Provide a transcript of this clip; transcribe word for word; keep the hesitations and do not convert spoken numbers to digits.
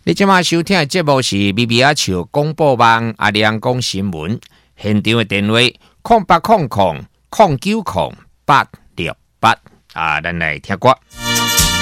你今晚收听的节目是咪咪阿笑广播网阿亮讲新闻，现场的电话空八空空空九空八六八啊，咱来听歌。